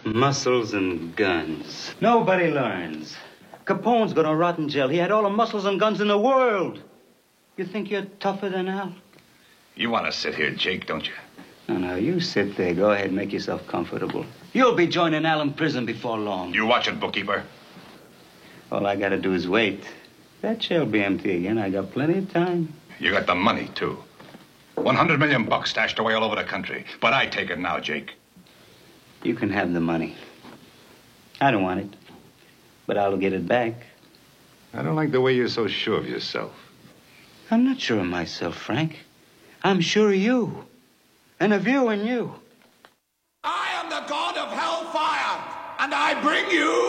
Muscles and guns. Nobody learns. Capone's gonna rot in jail. He had all the muscles and guns in the world. You think you're tougher than Al? You want to sit here, Jake, don't you? No, you sit there. Go ahead, make yourself comfortable. You'll be joining Al in prison before long. You watch it, bookkeeper. All I gotta do is wait. That jail'll be empty again. I got plenty of time. You got the money, too. $100 million stashed away all over the country. But I take it now, Jake. You can have the money. I don't want it. But I'll get it back. I don't like the way you're so sure of yourself. I'm not sure of myself, Frank. I'm sure of you. And of you and you. I am the god of hellfire, and I bring you